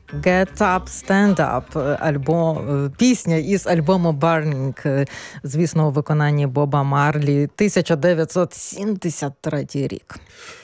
Get Up, Stand Up, пісня із альбому Burning, звісно, у виконанні Боба Марлі, 1973 рік.